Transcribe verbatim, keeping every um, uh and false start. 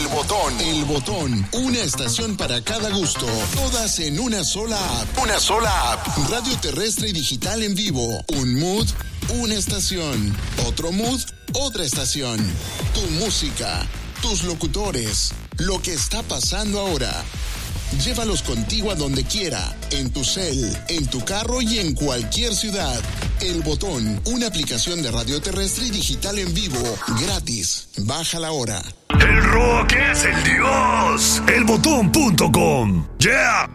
El Botón. El Botón. Una estación para cada gusto. Todas en una sola app. Una sola app. Radio terrestre y digital en vivo. Un mood, una estación. Otro mood, otra estación. Tu música, tus locutores, lo que está pasando ahora. Llévalos contigo a donde quiera, en tu cel, en tu carro y en cualquier ciudad. El Botón, una aplicación de radio terrestre y digital en vivo, gratis. Bájala ahora. El rock es el dios. El botón punto com. Yeah.